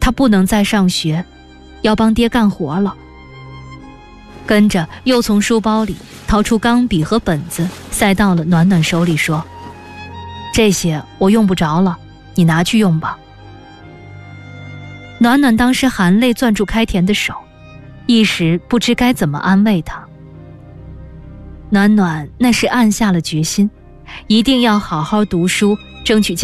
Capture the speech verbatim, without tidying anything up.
他不能再上学，要帮爹干活了。跟着又从书包里掏出钢笔和本子，塞到了暖暖手里，说：这些我用不着了，你拿去用吧。暖暖当时含泪攥住开田的手，一时不知该怎么安慰他。暖暖那是暗下了决心，一定要好好读书，争取